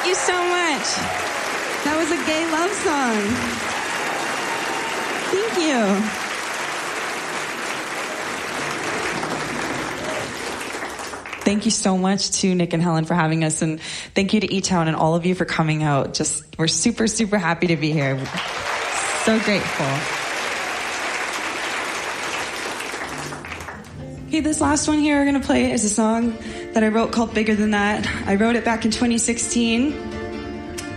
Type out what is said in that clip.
Thank you so much. That was a gay love song. Thank you. Thank you so much to Nick and Helen for having us, and thank you to E-Town and all of you for coming out. We're super, super happy to be here. So grateful. Okay, this last one here we're going to play is a song that I wrote called Bigger Than That. I wrote it back in 2016.